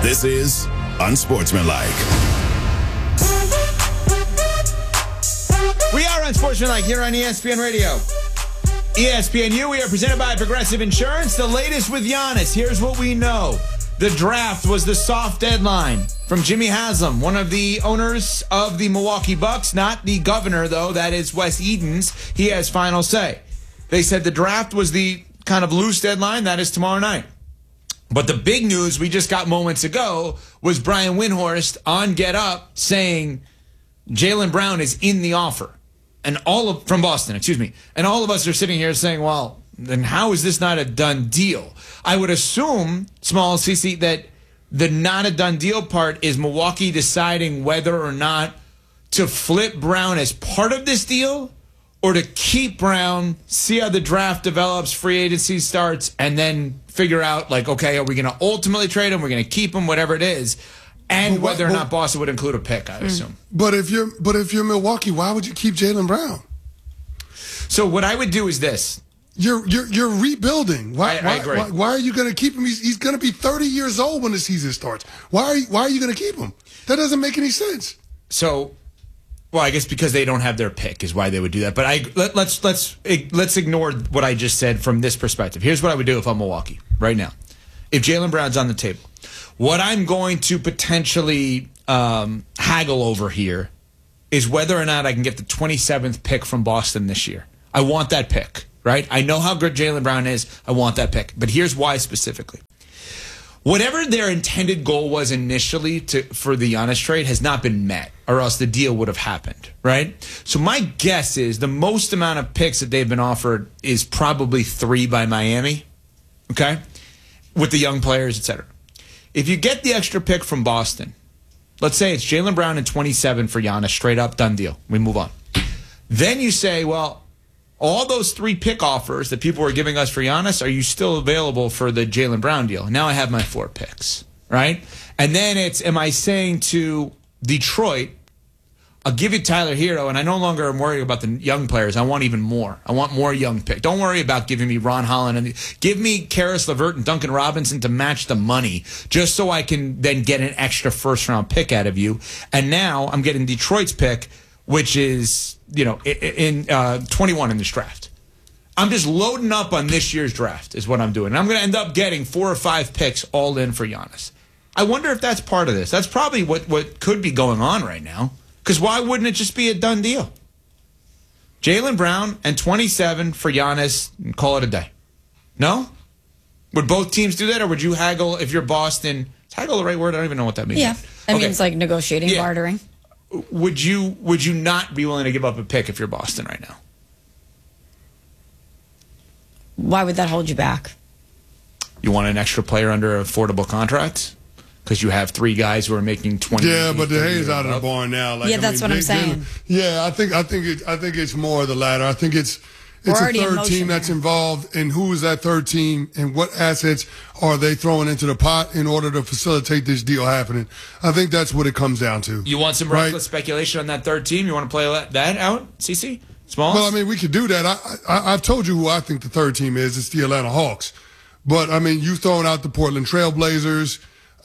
This is Unsportsmanlike. We are Unsportsmanlike here on ESPN Radio. ESPNU, we are presented by Progressive Insurance. The latest with Giannis. Here's what we know. The draft was the soft deadline from Jimmy Haslam, one of the owners of the Milwaukee Bucks, not the governor, though. That is Wes Edens. He has final say. They said the draft was the kind of loose deadline. That is tomorrow night. But the big news we just got moments ago was Brian Windhorst on Get Up saying Jaylen Brown is in the offer. And from Boston, And all of us are sitting here saying, well, then how is this not a done deal? I would assume, small CC, that the not a done deal part is Milwaukee deciding whether or not to flip Brown as part of this deal or to keep Brown, see how the draft develops, free agency starts, and then figure out, like, okay, are we going to ultimately trade him? We're going to keep him, whatever it is. And whether or not Boston would include a pick, I assume. But if you're Milwaukee, why would you keep Jaylen Brown? So what I would do is this. You're rebuilding. I agree. Why are you going to keep him? He's going to be 30 years old when the season starts. Why are you going to keep him? That doesn't make any sense. So, well, I guess because they don't have their pick is why they would do that. But let's ignore what I just said from this perspective. Here's what I would do if I'm Milwaukee right now. If Jaylen Brown's on the table, what I'm going to potentially haggle over here is whether or not I can get the 27th pick from Boston this year. I want that pick, right? I know how good Jaylen Brown is. I want that pick. But here's why specifically. Whatever their intended goal was initially for the Giannis trade has not been met, or else the deal would have happened, right? So my guess is the most amount of picks that they've been offered is probably 3 by Miami, okay, with the young players, etc. If you get the extra pick from Boston, let's say it's Jaylen Brown and 27 for Giannis, straight up, done deal. We move on. Then you say, well, all those 3 pick offers that people were giving us for Giannis, are you still available for the Jaylen Brown deal? Now I have my 4 picks, right? And then am I saying to Detroit, I'll give you Tyler Hero, and I no longer am worried about the young players. I want even more. I want more young pick. Don't worry about giving me Ron Holland. And give me Karis LeVert and Duncan Robinson to match the money, just so I can then get an extra first-round pick out of you. And now I'm getting Detroit's pick, which is, in 21 in this draft. I'm just loading up on this year's draft is what I'm doing. And I'm going to end up getting 4 or 5 picks all in for Giannis. I wonder if that's part of this. That's probably what could be going on right now. Because why wouldn't it just be a done deal? Jaylen Brown and 27 for Giannis and call it a day. No? Would both teams do that, or would you haggle if you're Boston? Is haggle the right word? I don't even know what that means. Yeah, that means like negotiating, bartering. Would you not be willing to give up a pick if you're Boston right now? Why would that hold you back? You want an extra player under affordable contracts? Because you have 3 guys who are making 20. Yeah, but the hay's out of the barn now. That's what I'm saying. I think it's more of the latter. I think it's a third team that's involved, and who is that third team, and what assets are they throwing into the pot in order to facilitate this deal happening? I think that's what it comes down to. You want some reckless speculation on that third team? You want to play that out, CC? Smalls? Well, I mean, we could do that. I've told you who I think the third team is. It's the Atlanta Hawks. But, I mean, you've thrown out the Portland Trailblazers.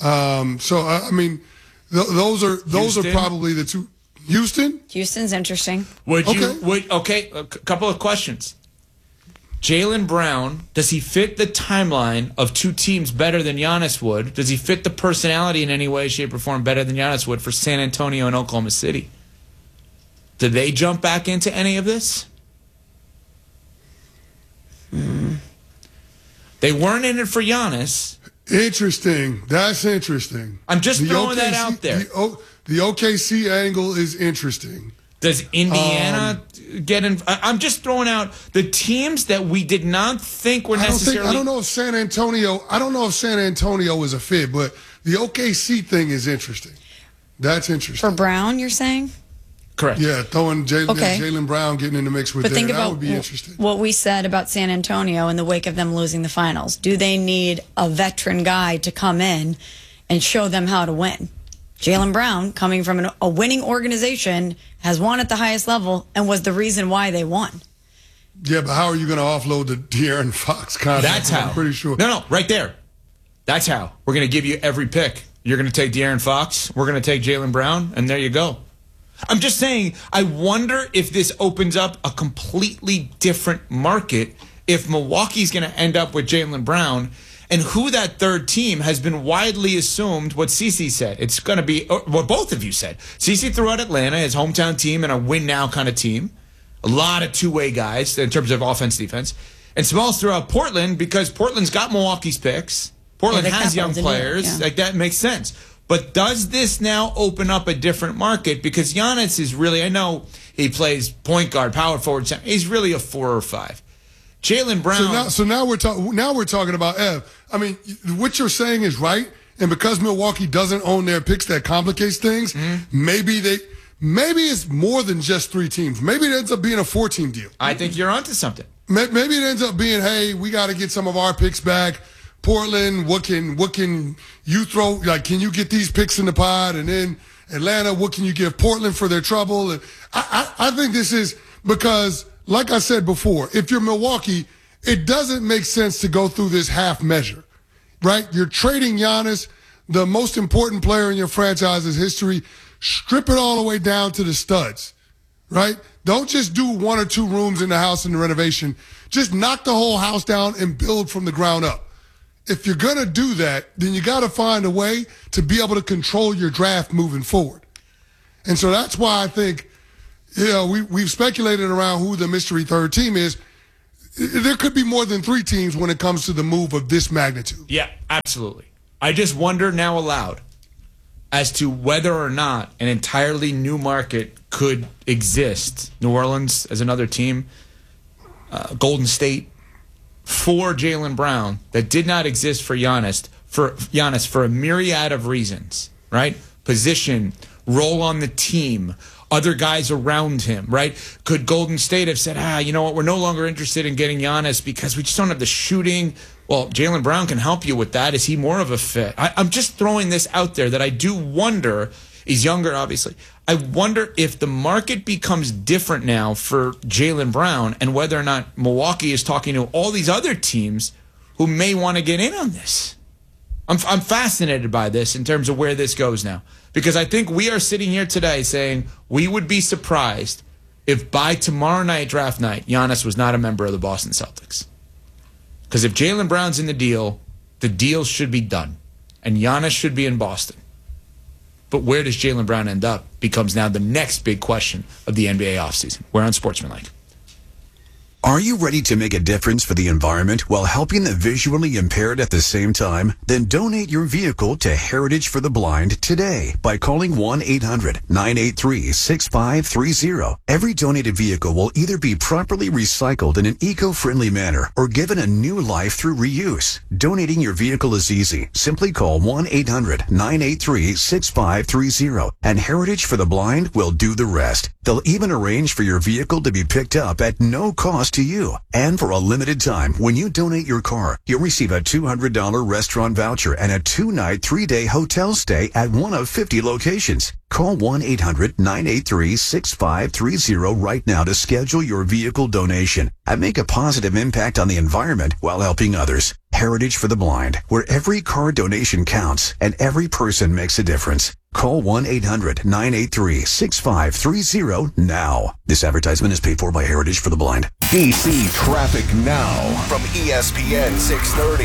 Those are probably the 2. Houston's interesting. A couple of questions. Jaylen Brown, does he fit the timeline of 2 teams better than Giannis would? Does he fit the personality in any way, shape, or form better than Giannis would for San Antonio and Oklahoma City? Did they jump back into any of this? They weren't in it for Giannis. Interesting. That's interesting. I'm just throwing that out there. The OKC angle is interesting. Does Indiana get in? I'm just throwing out the teams that we did not think were necessarily. I don't know if San Antonio is a fit, but the OKC thing is interesting. That's interesting. For Brown, you're saying? Correct. Yeah, throwing Jaylen Brown getting in the mix with think that about would be interesting. What we said about San Antonio in the wake of them losing the finals. Do they need a veteran guy to come in and show them how to win? Jaylen Brown, coming from a winning organization, has won at the highest level and was the reason why they won. Yeah, but how are you going to offload the De'Aaron Fox contract? That's how. I'm pretty sure. No, right there. That's how. We're going to give you every pick. You're going to take De'Aaron Fox. We're going to take Jaylen Brown, and there you go. I'm just saying, I wonder if this opens up a completely different market if Milwaukee's going to end up with Jaylen Brown, and who that third team has been widely assumed, what CeCe said. It's going to be what both of you said. CeCe threw out Atlanta, his hometown team, and a win-now kind of team. A lot of two-way guys in terms of offense, defense. And Smalls threw out Portland because Portland's got Milwaukee's picks. Portland has young players. Yeah. Like, that makes sense. But does this now open up a different market? Because Giannis is really, I know he plays point guard, power forward, center. He's really a 4 or 5. Jaylen Brown. So now we're talking about Ev. I mean, what you're saying is right. And because Milwaukee doesn't own their picks, that complicates things. Mm-hmm. Maybe it's more than just 3 teams. Maybe it ends up being a 4-team deal. I think you're onto something. Maybe it ends up being, hey, we got to get some of our picks back. Portland, what can you throw? Like, can you get these picks in the pod? And then Atlanta, what can you give Portland for their trouble? And I think this is because, like I said before, if you're Milwaukee, it doesn't make sense to go through this half measure, right? You're trading Giannis, the most important player in your franchise's history. Strip it all the way down to the studs, right? Don't just do 1 or 2 rooms in the house in the renovation. Just knock the whole house down and build from the ground up. If you're going to do that, then you got to find a way to be able to control your draft moving forward. And so that's why I think, we've speculated around who the mystery third team is. There could be more than 3 teams when it comes to the move of this magnitude. Yeah, absolutely. I just wonder now aloud as to whether or not an entirely new market could exist. New Orleans as another team, Golden State, for Jaylen Brown that did not exist for Giannis for a myriad of reasons, right? Position, role on the team, other guys around him, right? Could Golden State have said, you know what, we're no longer interested in getting Giannis because we just don't have the shooting? Well, Jaylen Brown can help you with that. Is he more of a fit? I'm just throwing this out there that I do wonder. He's younger, obviously. I wonder if the market becomes different now for Jaylen Brown and whether or not Milwaukee is talking to all these other teams who may want to get in on this. I'm fascinated by this in terms of where this goes now. Because I think we are sitting here today saying we would be surprised if by tomorrow night, draft night, Giannis was not a member of the Boston Celtics. Because if Jaylen Brown's in the deal should be done. And Giannis should be in Boston. But where does Jaylen Brown end up becomes now the next big question of the NBA offseason. We're on Sportsmanlike. Are you ready to make a difference for the environment while helping the visually impaired at the same time? Then donate your vehicle to Heritage for the Blind today by calling 1-800-983-6530. Every donated vehicle will either be properly recycled in an eco-friendly manner or given a new life through reuse. Donating your vehicle is easy. Simply call 1-800-983-6530 and Heritage for the Blind will do the rest. They'll even arrange for your vehicle to be picked up at no cost to you. And for a limited time, when you donate your car, you'll receive a $200 restaurant voucher and a 2-night, 3-day hotel stay at one of 50 locations. Call 1-800-983-6530 right now to schedule your vehicle donation and make a positive impact on the environment while helping others. Heritage for the Blind, where every car donation counts and every person makes a difference. Call 1-800-983-6530 now. This advertisement is paid for by Heritage for the Blind. DC Traffic Now from ESPN 630.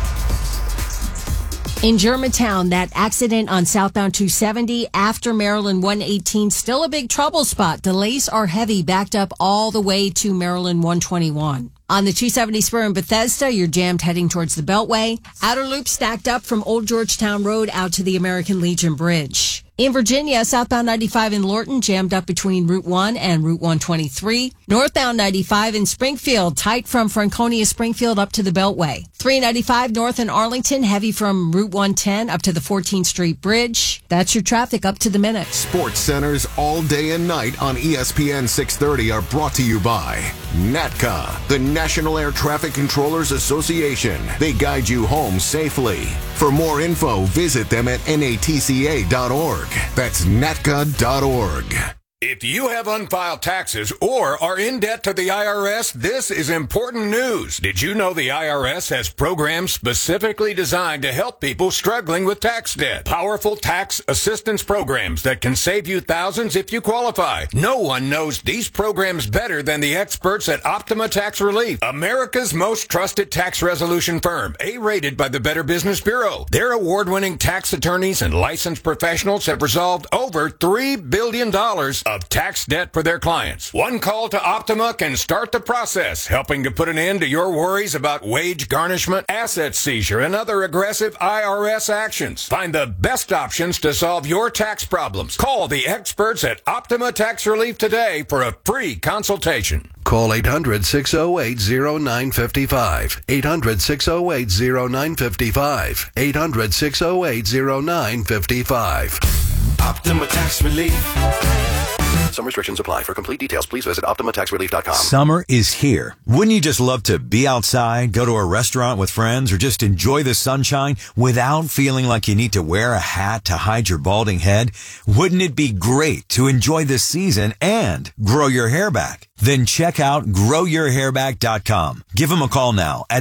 In Germantown, that accident on southbound 270 after Maryland 118, still a big trouble spot. Delays are heavy, backed up all the way to Maryland 121. On the 270 spur in Bethesda, you're jammed heading towards the Beltway. Outer loop stacked up from Old Georgetown Road out to the American Legion Bridge. In Virginia, southbound 95 in Lorton jammed up between Route 1 and Route 123. Northbound 95 in Springfield, tight from Franconia Springfield up to the Beltway. 395 north in Arlington, heavy from Route 110 up to the 14th Street Bridge. That's your traffic up to the minute. Sports Centers all day and night on ESPN 630 are brought to you by NATCA, the National Air Traffic Controllers Association. They guide you home safely. For more info, visit them at natca.org. That's natca.org. If you have unfiled taxes or are in debt to the IRS, this is important news. Did you know the IRS has programs specifically designed to help people struggling with tax debt? Powerful tax assistance programs that can save you thousands if you qualify. No one knows these programs better than the experts at Optima Tax Relief, America's most trusted tax resolution firm, A-rated by the Better Business Bureau. Their award-winning tax attorneys and licensed professionals have resolved over $3 billion of tax debt for their clients. One call to Optima can start the process, helping to put an end to your worries about wage garnishment, asset seizure, and other aggressive IRS actions. Find the best options to solve your tax problems. Call the experts at Optima Tax Relief today for a free consultation. Call 800-608-0955. 800-608-0955. 800-608-0955. Optima Tax Relief. Some restrictions apply. For complete details, please visit OptimaTaxRelief.com. Summer is here. Wouldn't you just love to be outside, go to a restaurant with friends, or just enjoy the sunshine without feeling like you need to wear a hat to hide your balding head? Wouldn't it be great to enjoy the season and grow your hair back? Then check out GrowYourHairback.com. Give them a call now at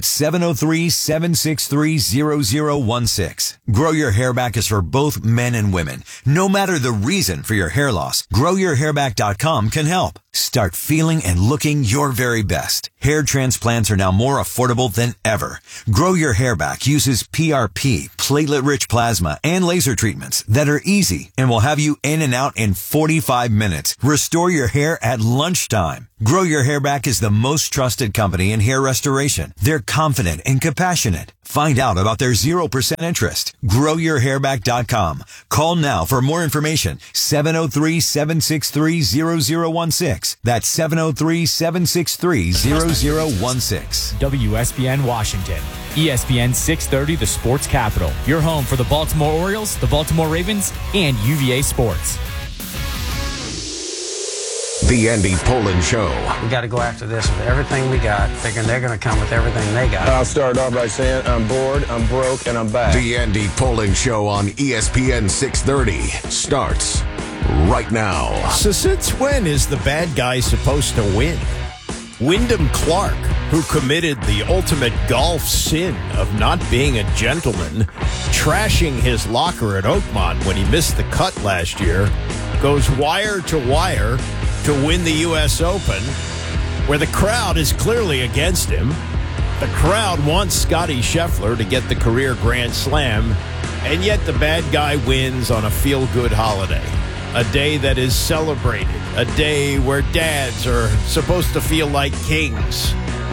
703-763-0016. Grow Your Hair Back is for both men and women. No matter the reason for your hair loss, GrowYourHairback.com can help. Start feeling and looking your very best. Hair transplants are now more affordable than ever. Grow Your Hair Back uses PRP, platelet-rich plasma, and laser treatments that are easy and will have you in and out in 45 minutes. Restore your hair at lunchtime. Grow Your Hair Back is the most trusted company in hair restoration. They're confident and compassionate. Find out about their 0% interest. GrowYourHairback.com. Call now for more information. 703-763-0016. That's 703-763-0016. WSBN Washington. ESPN 630, the sports capital. Your home for the Baltimore Orioles, the Baltimore Ravens, and UVA sports. The Andy Pollin Show. We got to go after this with everything we got, figuring they're going to come with everything they got. I'll start off by saying I'm bored, I'm broke, and I'm back. The Andy Pollin Show on ESPN 630 starts right now. So since when is the bad guy supposed to win? Wyndham Clark, who committed the ultimate golf sin of not being a gentleman, trashing his locker at Oakmont when he missed the cut last year, goes wire to wire to win the U.S. Open, where the crowd is clearly against him. The crowd wants Scottie Scheffler to get the career Grand Slam, and yet the bad guy wins on a feel-good holiday. A day that is celebrated. A day where dads are supposed to feel like kings.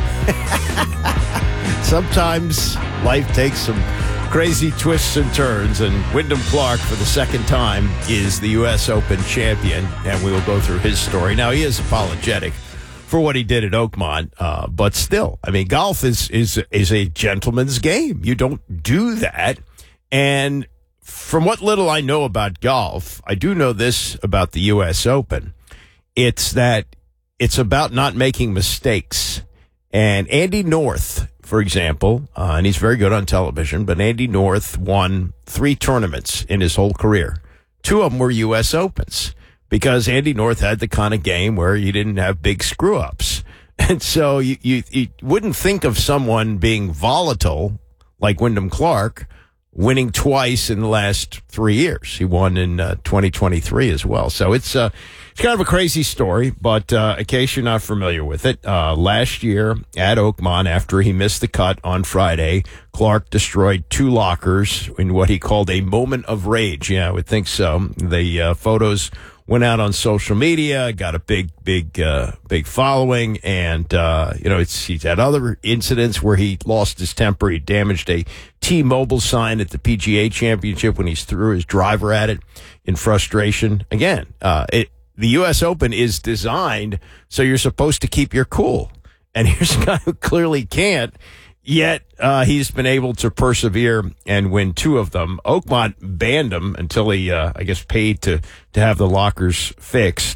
Sometimes life takes some crazy twists and turns, and Wyndham Clark, for the second time, is the U.S. Open champion, and we will go through his story. Now, he is apologetic for what he did at Oakmont, but still, I mean, golf is a gentleman's game. You don't do that, and from what little I know about golf, I do know this about the U.S. Open. It's that it's about not making mistakes. And Andy North, for example, and he's very good on television, but Andy North won 3 tournaments in his whole career. 2 of them were U.S. Opens because Andy North had the kind of game where you didn't have big screw-ups. And so you wouldn't think of someone being volatile like Wyndham Clark winning twice in the last 3 years. He won in 2023 as well. So it's kind of a crazy story, but in case you're not familiar with it, last year at Oakmont, after he missed the cut on Friday, Clark destroyed 2 lockers in what he called a moment of rage. Yeah, I would think so. The photos went out on social media, got a big following, and he's had other incidents where he lost his temper. He damaged a T-Mobile sign at the PGA Championship when he threw his driver at it in frustration. Again, the U.S. Open is designed so you're supposed to keep your cool, and here's a guy who clearly can't. Yet he's been able to persevere and win 2 of them. Oakmont banned him until he, paid to have the lockers fixed.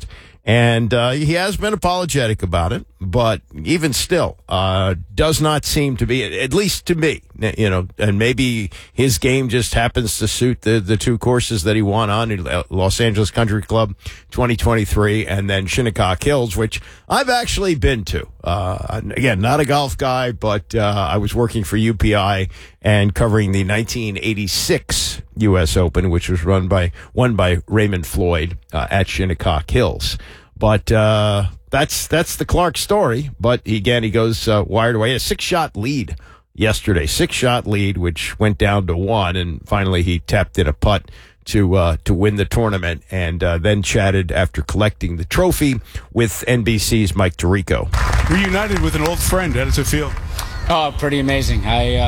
And he has been apologetic about it, but even still, does not seem to be, at least to me, and maybe his game just happens to suit the two courses that he won on, Los Angeles Country Club 2023 and then Shinnecock Hills, which I've actually been to. Again, not a golf guy, but I was working for UPI and covering the 1986 U.S. Open, which was won by Raymond Floyd at Shinnecock Hills. But that's the Clark story. But he goes wired away. A 6-shot lead yesterday, 6-shot lead, which went down to 1, and finally he tapped in a putt to win the tournament, and then chatted after collecting the trophy with NBC's Mike Tirico. Reunited with an old friend. How does it feel? Oh, pretty amazing.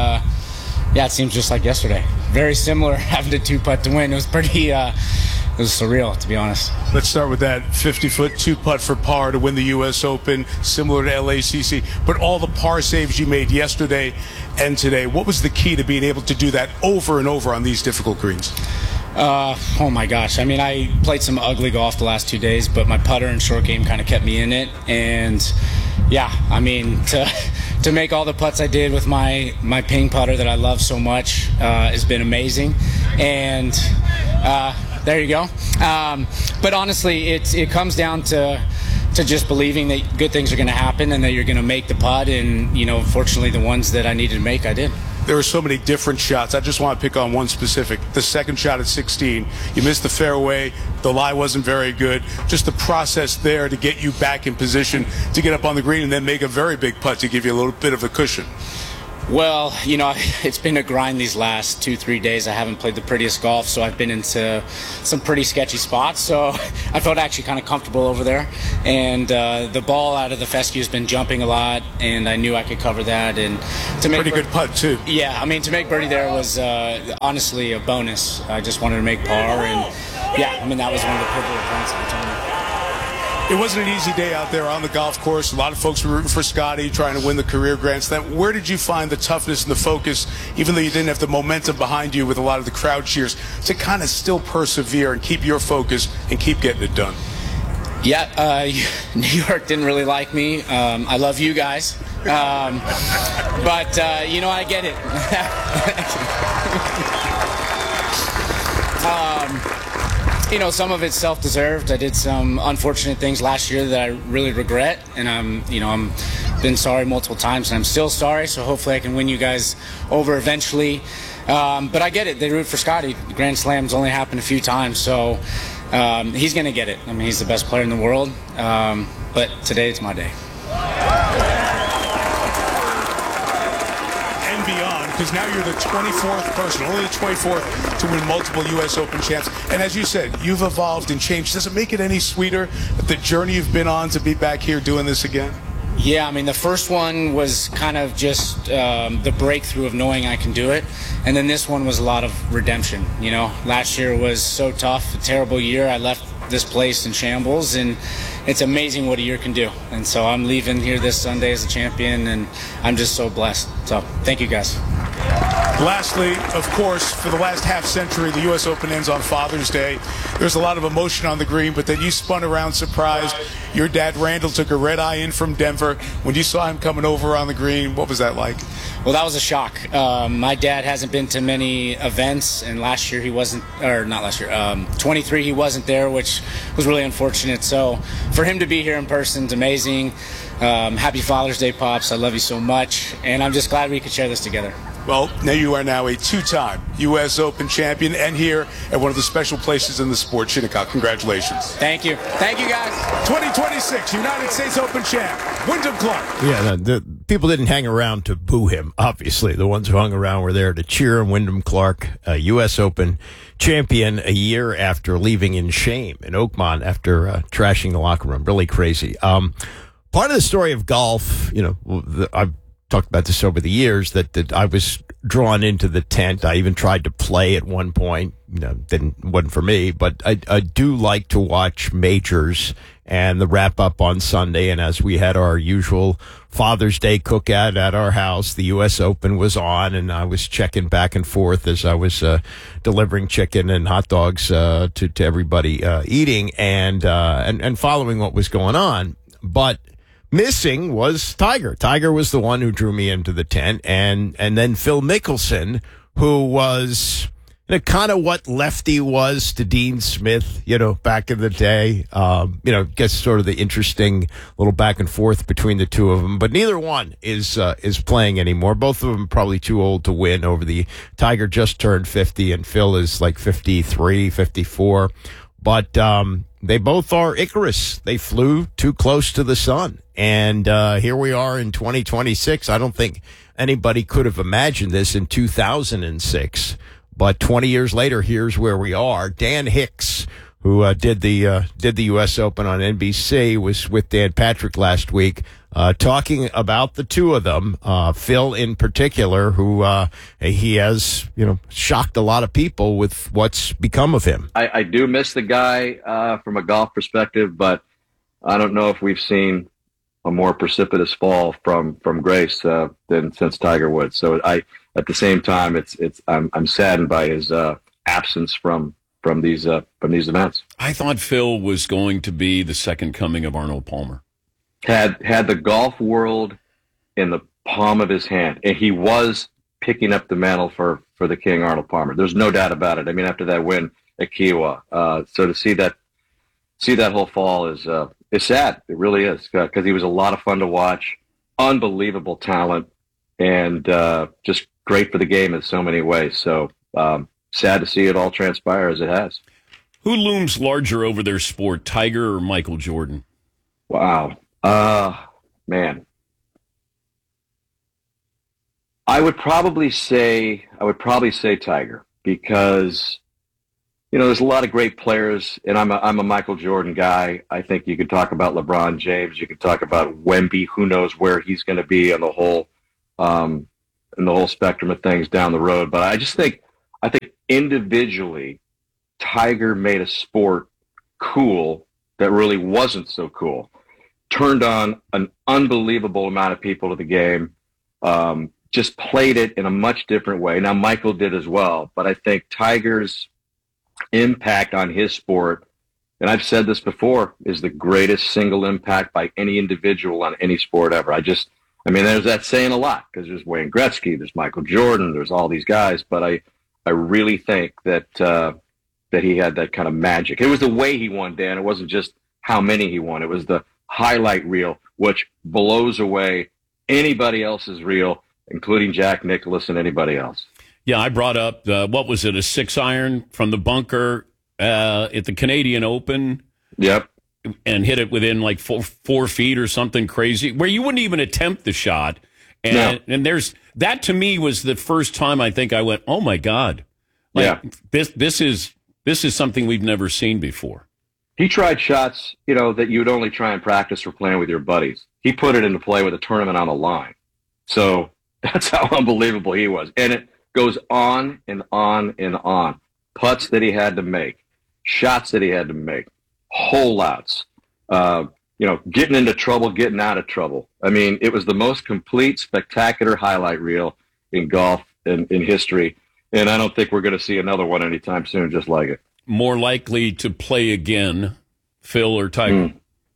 It seems just like yesterday. Very similar, having to 2-putt to win. It was pretty, it was surreal, to be honest. Let's start with that 50-foot 2-putt for par to win the U.S. Open, similar to LACC. But all the par saves you made yesterday and today, what was the key to being able to do that over and over on these difficult greens? Oh my gosh. I mean, I played some ugly golf the last 2 days, but my putter and short game kind of kept me in it. And yeah, I mean, to make all the putts I did with my ping putter that I love so much has been amazing. And there you go. But honestly, it comes down to just believing that good things are going to happen and that you're going to make the putt. And, fortunately, the ones that I needed to make, I did. There were so many different shots. I just want to pick on one specific. The second shot at 16. You missed the fairway. The lie wasn't very good. Just the process there to get you back in position to get up on the green and then make a very big putt to give you a little bit of a cushion. Well, it's been a grind these last 2-3 days. I haven't played the prettiest golf, so I've been into some pretty sketchy spots. So I felt actually kind of comfortable over there. And the ball out of the fescue has been jumping a lot, and I knew I could cover that. And to make pretty good putt too. Yeah, I mean, to make birdie there was honestly a bonus. I just wanted to make par, and yeah, I mean, that was one of the pivotal points of the tournament. It wasn't an easy day out there on the golf course. A lot of folks were rooting for Scotty, trying to win the career Grand Slam. Where did you find the toughness and the focus, even though you didn't have the momentum behind you with a lot of the crowd cheers, to kind of still persevere and keep your focus and keep getting it done? Yeah, New York didn't really like me. I love you guys. But, I get it. Some of it's self-deserved. I did some unfortunate things last year that I really regret, and I'm been sorry multiple times, and I'm still sorry. So hopefully I can win you guys over eventually. But I get it. They root for Scotty. Grand Slams only happened a few times, so he's going to get it. I mean, he's the best player in the world. But today it's my day. Because now you're the 24th person, only the 24th to win multiple U.S. Open champs. And as you said, you've evolved and changed. Does it make it any sweeter, the journey you've been on to be back here doing this again? Yeah, I mean, the first one was kind of just the breakthrough of knowing I can do it. And then this one was a lot of redemption. Last year was so tough, a terrible year. I left this place in shambles, and it's amazing what a year can do. And so I'm leaving here this Sunday as a champion, and I'm just so blessed. So thank you, guys. Lastly, of course, for the last half century, the U.S. Open ends on Father's Day. There's a lot of emotion on the green, but then you spun around surprised. Your dad, Randall, took a red eye in from Denver. When you saw him coming over on the green, what was that like? Well, that was a shock. My dad hasn't been to many events, and last year he wasn't, or not last year, 23 he wasn't there, which was really unfortunate. So for him to be here in person is amazing. Happy Father's Day, Pops. I love you so much, and I'm just glad we could share this together. Well, now you are now a two-time U.S. Open champion and here at one of the special places in the sport, Shinnecock. Congratulations. Thank you. Thank you, guys. 2026 United States Open champ, Wyndham Clark. Yeah, the people didn't hang around to boo him, obviously. The ones who hung around were there to cheer him. Wyndham Clark, a U.S. Open champion a year after leaving in shame in Oakmont after trashing the locker room. Really crazy. Part of the story of golf, I've talked about this over the years, that I was drawn into the tent. I even tried to play at one point. Wasn't for me, but I do like to watch majors and the wrap up on Sunday. And as we had our usual Father's Day cookout at our house, the U.S. Open was on, and I was checking back and forth as I was delivering chicken and hot dogs to everybody eating and following what was going on. But missing was Tiger. Tiger was the one who drew me into the tent, and then Phil Mickelson, who was kind of what Lefty was to Dean Smith, back in the day. Gets sort of the interesting little back and forth between the two of them. But neither one is playing anymore. Both of them probably too old to win. Tiger just turned 50, and Phil is like 53, 54. But they both are Icarus. They flew too close to the sun. And here we are in 2026. I don't think anybody could have imagined this in 2006. But 20 years later, here's where we are. Dan Hicks, who did the U.S. Open on NBC, was with Dan Patrick last week, talking about the two of them. Phil in particular, who he has shocked a lot of people with what's become of him. I do miss the guy from a golf perspective, but I don't know if we've seen a more precipitous fall from grace than since Tiger Woods. So at the same time, I'm saddened by his absence from these events. I thought Phil was going to be the second coming of Arnold Palmer. Had the golf world in the palm of his hand, and he was picking up the mantle for the King, Arnold Palmer. There's no doubt about it. I mean, after that win at Kiowa, so to see that whole fall is sad. It really is, because he was a lot of fun to watch, unbelievable talent, and just great for the game in so many ways. So sad to see it all transpire as it has. Who looms larger over their sport, Tiger or Michael Jordan? Wow. Man. I would probably say Tiger, because there's a lot of great players, and I'm a Michael Jordan guy. I think you could talk about LeBron James, you could talk about Wemby. Who knows where he's going to be on the whole spectrum of things down the road. But I think individually, Tiger made a sport cool that really wasn't so cool. Turned on an unbelievable amount of people to the game. Just played it in a much different way. Now, Michael did as well, but I think Tiger's impact on his sport, and I've said this before, is the greatest single impact by any individual on any sport ever. There's that saying a lot, because there's Wayne Gretzky, there's Michael Jordan, there's all these guys, but I really think that he had that kind of magic. It was the way he won, Dan. It wasn't just how many he won. It was the highlight reel, which blows away anybody else's reel, including Jack Nicklaus and anybody else. Yeah, I brought up, a 6-iron from the bunker at the Canadian Open. Yep. And hit it within like 4 feet or something crazy, where you wouldn't even attempt the shot. And there's that, to me, was the first time I think I went, oh my God. This is something we've never seen before. He tried shots, that you'd only try and practice for playing with your buddies. He put it into play with a tournament on the line. So that's how unbelievable he was. And it goes on and on and on. Putts that he had to make, shots that he had to make, hole outs, getting into trouble, getting out of trouble. I mean, it was the most complete, spectacular highlight reel in golf in history. And I don't think we're going to see another one anytime soon just like it. More likely to play again, Phil or Tiger?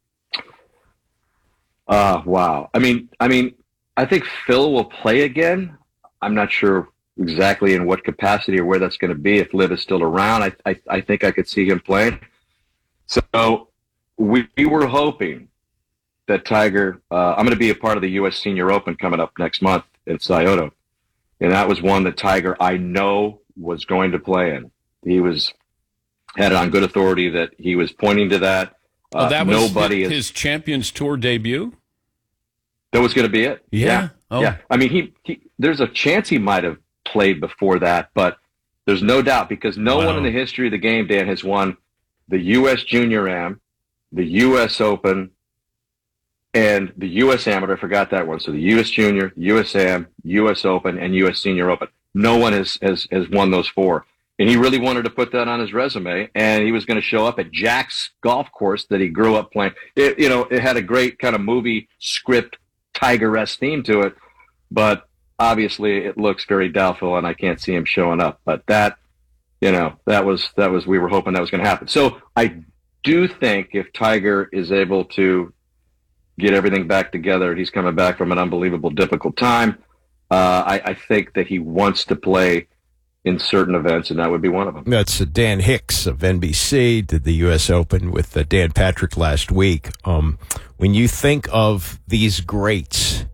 Wow. I mean, I think Phil will play again. I'm not sure exactly in what capacity or where that's going to be. If Liv is still around, I think I could see him playing. So we were hoping that Tiger, I'm going to be a part of the U.S. Senior Open coming up next month in Scioto. And that was one that Tiger, I know, was going to play in. He had it on good authority that he was pointing to that. That was his Champions Tour debut? That was going to be it. Yeah. Oh. Yeah. I mean, he there's a chance he might have played before that, but there's no doubt, because no one in the history of the game, Dan, has won the U.S. Junior Am, the U.S. Open, and the U.S. Amateur. I forgot that one. So the U.S. Junior, U.S. Am, U.S. Open, and U.S. Senior Open. No one has won those four. And he really wanted to put that on his resume, and he was going to show up at Jack's golf course that he grew up playing. It had a great kind of movie script, Tiger-esque theme to it, but obviously it looks very doubtful, and I can't see him showing up. But that was we were hoping that was going to happen. So I do think if Tiger is able to get everything back together, he's coming back from an unbelievable difficult time. I think that he wants to play in certain events, and that would be one of them. That's Dan Hicks of NBC, did the U.S. Open with Dan Patrick last week. When you think of these greats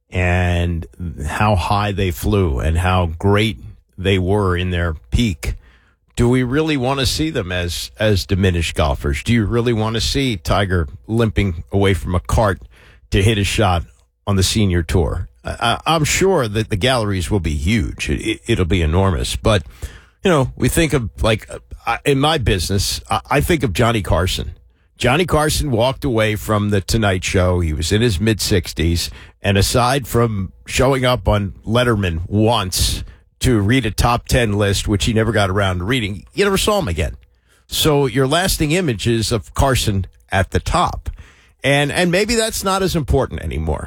and how high they flew and how great they were in their peak, do we really want to see them as diminished golfers? Do you really want to see Tiger limping away from a cart to hit a shot on the senior tour? I'm sure that the galleries will be huge. It'll be enormous. But, we think of, in my business, I think of Johnny Carson. Johnny Carson walked away from the Tonight Show. He was in his mid-60s. And aside from showing up on Letterman once to read a top 10 list, which he never got around to reading, you never saw him again. So your lasting image is of Carson at the top. And maybe that's not as important anymore.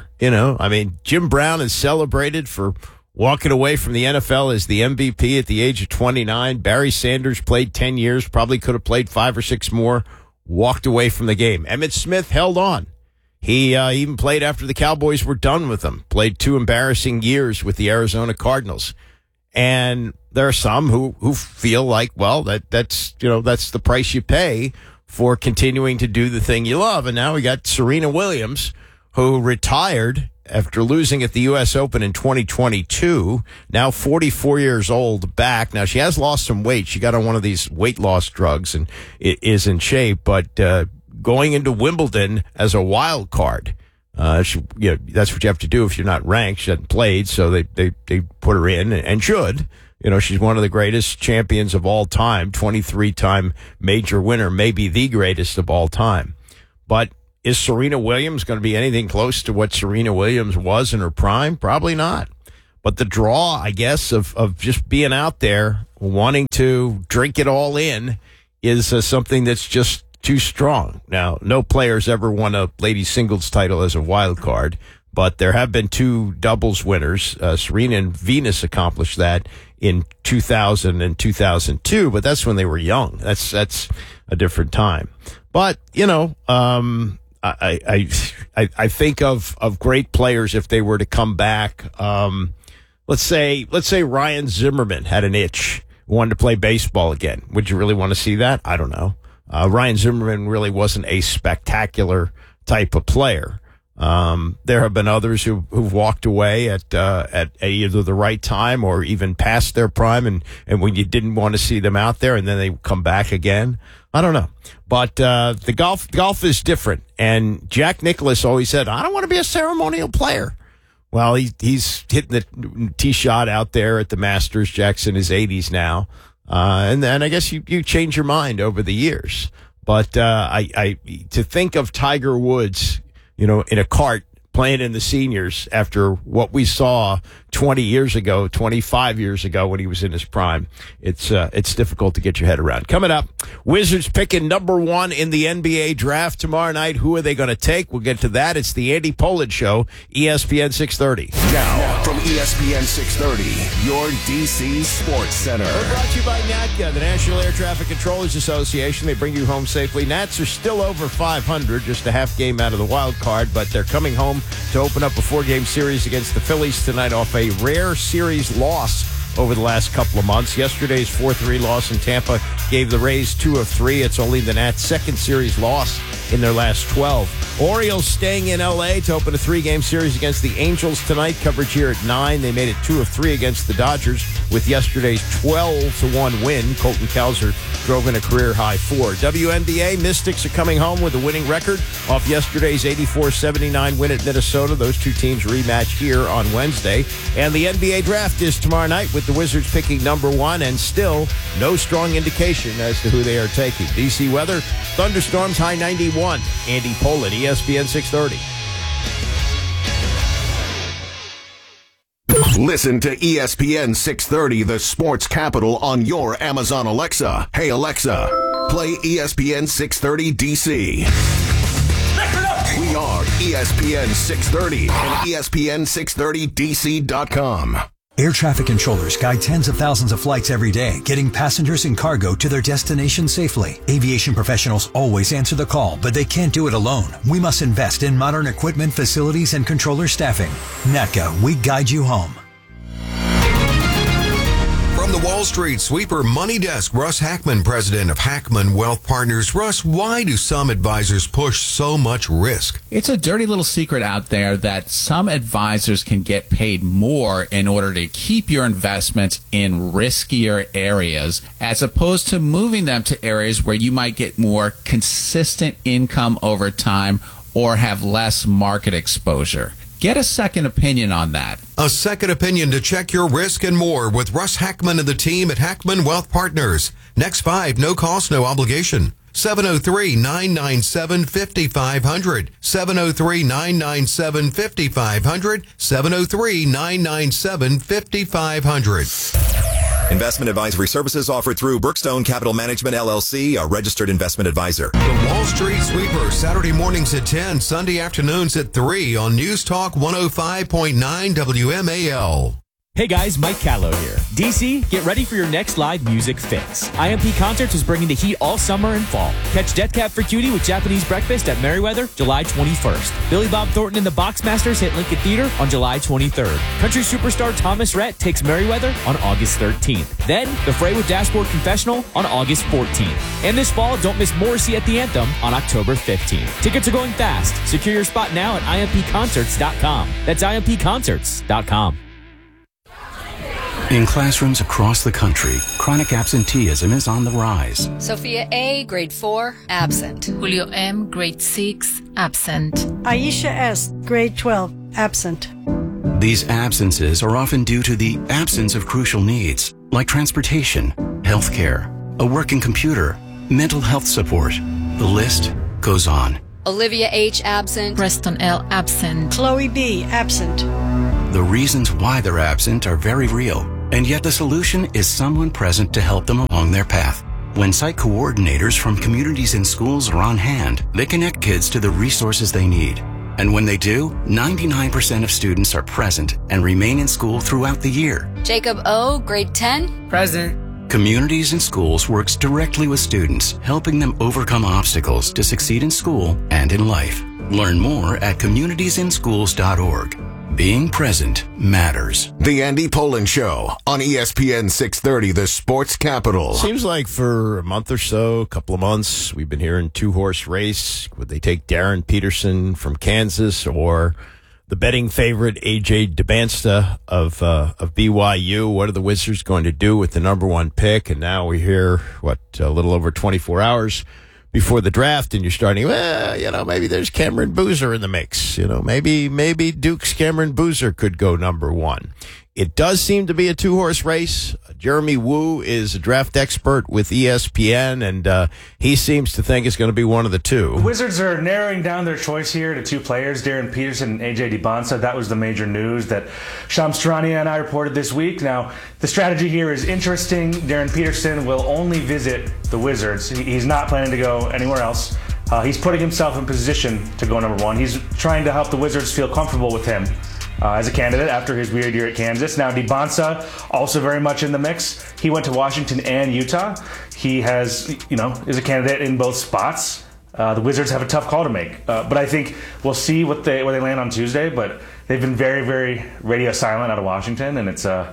Jim Brown is celebrated for walking away from the NFL as the MVP at the age of 29. Barry Sanders played 10 years, probably could have played 5 or 6 more, walked away from the game. Emmitt Smith held on. He even played after the Cowboys were done with him, played 2 embarrassing years with the Arizona Cardinals. And there are some who feel like, well, that's the price you pay for continuing to do the thing you love. And now we got Serena Williams, who retired after losing at the U.S. Open in 2022, now 44 years old, back. Now, she has lost some weight. She got on one of these weight loss drugs and is in shape, but going into Wimbledon as a wild card, that's what you have to do if you're not ranked. She hasn't played, so they put her in and should. She's one of the greatest champions of all time, 23-time major winner, maybe the greatest of all time. But is Serena Williams going to be anything close to what Serena Williams was in her prime? Probably not. But the draw, I guess, of just being out there, wanting to drink it all in, is something that's just too strong. Now, no player's ever won a ladies singles title as a wild card, but there have been 2 doubles winners. Serena and Venus accomplished that in 2000 and 2002, but that's when they were young. That's a different time. But, I think of great players if they were to come back. Let's say Ryan Zimmerman had an itch, wanted to play baseball again. Would you really want to see that? I don't know. Ryan Zimmerman really wasn't a spectacular type of player. There have been others who've walked away at either the right time or even past their prime, and when you didn't want to see them out there, and then they come back again. I don't know, but the golf is different. And Jack Nicklaus always said, "I don't want to be a ceremonial player." Well, he's hitting the tee shot out there at the Masters. Jack's in his 80s now, and then I guess you change your mind over the years. But to think of Tiger Woods, in a cart playing in the seniors after what we saw 20 years ago, 25 years ago when he was in his prime, it's difficult to get your head around. Coming up, Wizards picking number 1 in the NBA draft tomorrow night. Who are they going to take? We'll get to that. It's the Andy Pollin Show, ESPN 630. Now, from ESPN 630, your DC Sports Center. We're brought to you by NATCA, the National Air Traffic Controllers Association. They bring you home safely. Nats are still over 500, just a half game out of the wild card, but they're coming home to open up a 4-game series against the Phillies tonight off a rare series loss over the last couple of months. Yesterday's 4-3 loss in Tampa gave the Rays 2 of 3. It's only the Nats' second series loss in their last 12. Orioles staying in L.A. to open a 3-game series against the Angels tonight. Coverage here at 9. They made it 2 of 3 against the Dodgers with yesterday's 12-1 win. Colton Cowser drove in a career-high 4. WNBA, Mystics are coming home with a winning record off yesterday's 84-79 win at Minnesota. Those 2 teams rematch here on Wednesday. And the NBA draft is tomorrow night with the Wizards picking number 1, and still no strong indication as to who they are taking. DC weather, thunderstorms, high 91. Andy Pollin, ESPN 630. Listen to ESPN 630, the sports capital, on your Amazon Alexa. Hey, Alexa, play ESPN 630 DC. We are ESPN 630 and ESPN630DC.com. Air traffic controllers guide tens of thousands of flights every day, getting passengers and cargo to their destination safely. Aviation professionals always answer the call, but they can't do it alone. We must invest in modern equipment, facilities, and controller staffing. NATCA, we guide you home. From the Wall Street Sweeper Money Desk, Russ Hackman, president of Hackman Wealth Partners. Russ, why do some advisors push so much risk? It's a dirty little secret out there that some advisors can get paid more in order to keep your investments in riskier areas, as opposed to moving them to areas where you might get more consistent income over time or have less market exposure. Get a second opinion on that. A second opinion to check your risk and more with Russ Hackman and the team at Hackman Wealth Partners. Next 5, no cost, no obligation. 703-997-5500. 703-997-5500. 703-997-5500. Investment advisory services offered through Brookstone Capital Management, LLC, a registered investment advisor. The Wall Street Sweeper, Saturday mornings at 10, Sunday afternoons at 3 on News Talk 105.9 WMAL. Hey guys, Mike Callow here. DC, get ready for your next live music fix. IMP Concerts is bringing the heat all summer and fall. Catch Death Cab for Cutie with Japanese Breakfast at Merriweather, July 21st. Billy Bob Thornton and the Boxmasters hit Lincoln Theater on July 23rd. Country superstar Thomas Rhett takes Merriweather on August 13th. Then, The Fray with Dashboard Confessional on August 14th. And this fall, don't miss Morrissey at the Anthem on October 15th. Tickets are going fast. Secure your spot now at impconcerts.com. That's impconcerts.com. In classrooms across the country, chronic absenteeism is on the rise. Sophia A., grade 4, absent. Julio M., grade 6, absent. Aisha S., grade 12, absent. These absences are often due to the absence of crucial needs, like transportation, healthcare, a working computer, mental health support. The list goes on. Olivia H., absent. Preston L., absent. Chloe B., absent. The reasons why they're absent are very real. And yet the solution is someone present to help them along their path. When site coordinators from communities and schools are on hand, they connect kids to the resources they need. And when they do, 99% of students are present and remain in school throughout the year. Jacob O., grade 10. Present. Communities and Schools works directly with students, helping them overcome obstacles to succeed in school and in life. Learn more at communitiesandschools.org. Being present matters. The Andy Pollin Show on ESPN 630, the sports capital. Seems like for a month or so, a couple of months, we've been hearing two-horse race. Would they take Darren Peterson from Kansas or the betting favorite A.J. Dybantsa of BYU? What are the Wizards going to do with the number one pick? And now we hear, a little over 24 hours before the draft, and you're starting, maybe there's Cameron Boozer in the mix. Maybe Duke's Cameron Boozer could go number one. It does seem to be a two-horse race. Jeremy Woo is a draft expert with ESPN, and he seems to think it's going to be one of the two. The Wizards are narrowing down their choice here to two players, Darren Peterson and A.J. Dybantsa. That was the major news that Shams Charania and I reported this week. Now, the strategy here is interesting. Darren Peterson will only visit the Wizards. He's not planning to go anywhere else. He's putting himself in position to go number one. He's trying to help the Wizards feel comfortable with him as a candidate after his weird year at Kansas. Now, Dybantsa also very much in the mix. He went to Washington and Utah. He has, is a candidate in both spots. The Wizards have a tough call to make, but I think we'll see where they land on Tuesday. But they've been very, very radio silent out of Washington, and it's the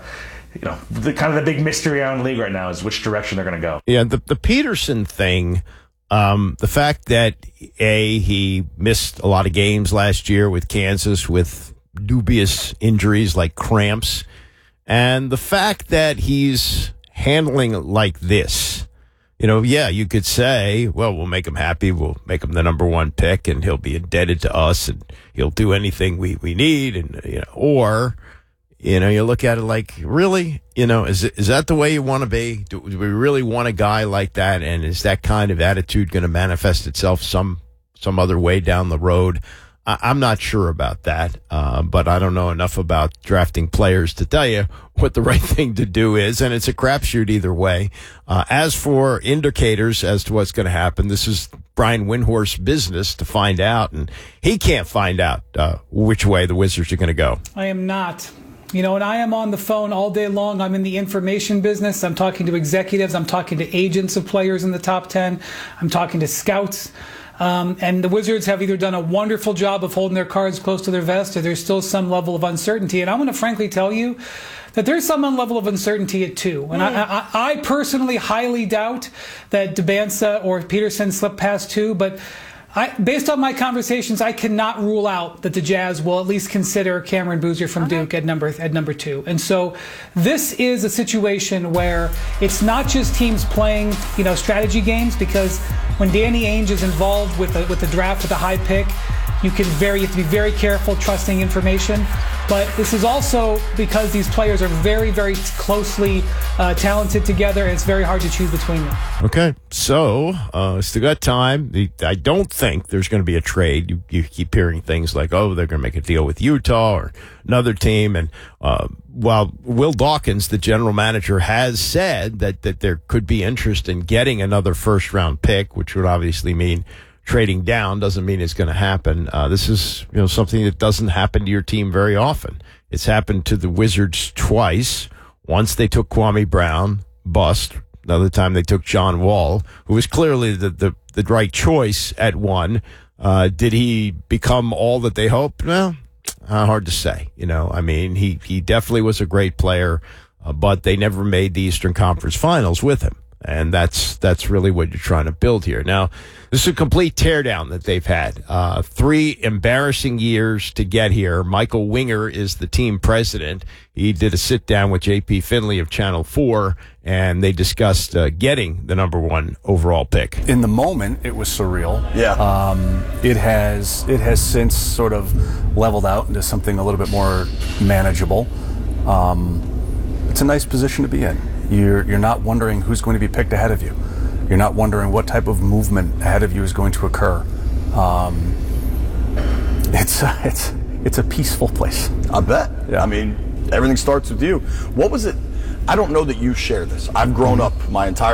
big mystery around the league right now is which direction they're going to go. Yeah, the Peterson thing. The fact that he missed a lot of games last year with Kansas with dubious injuries like cramps, and the fact that he's handling it like this, you could say, well, we'll make him happy, we'll make him the number one pick, and he'll be indebted to us, and he'll do anything we need, and or you look at it like, really, is that the way you want to be? Do we really want a guy like that? And is that kind of attitude going to manifest itself some other way down the road? I'm not sure about that, but I don't know enough about drafting players to tell you what the right thing to do is, and it's a crapshoot either way. As for indicators as to what's going to happen, this is Brian Windhorst's business to find out, and he can't find out which way the Wizards are going to go. I am not. And I am on the phone all day long. I'm in the information business. I'm talking to executives. I'm talking to agents of players in the top 10. I'm talking to scouts. And the Wizards have either done a wonderful job of holding their cards close to their vest, or there's still some level of uncertainty. And I'm going to frankly tell you that there's some level of uncertainty at 2. And I personally highly doubt that Dybantsa or Peterson slip past 2, but based on my conversations, I cannot rule out that the Jazz will at least consider Cameron Boozer from Duke at number 2. And so this is a situation where it's not just teams playing, strategy games, because when Danny Ainge is involved with the draft with a high pick, you have to be very careful trusting information. But this is also because these players are very, very closely talented together, and it's very hard to choose between them. Okay, so still got time. I don't think there's going to be a trade. You keep hearing things like, they're going to make a deal with Utah or another team. And while Will Dawkins, the general manager, has said that there could be interest in getting another first-round pick, which would obviously mean trading down, doesn't mean it's going to happen. This is something that doesn't happen to your team very often. It's happened to the Wizards twice. Once they took Kwame Brown, bust. Another time they took John Wall, who was clearly the right choice at 1. Did he become all that they hoped? Well, hard to say. He definitely was a great player, but they never made the Eastern Conference Finals with him. And that's really what you're trying to build here. Now, this is a complete teardown that they've had. 3 embarrassing years to get here. Michael Winger is the team president. He did a sit-down with J.P. Finley of Channel 4, and they discussed getting the number 1 overall pick. In the moment, it was surreal. Yeah. It has since sort of leveled out into something a little bit more manageable. It's a nice position to be in. You're not wondering who's going to be picked ahead of you. You're not wondering what type of movement ahead of you is going to occur. It's a peaceful place. I bet. Yeah. Everything starts with you. What was it? I don't know that you share this. I've grown up my entire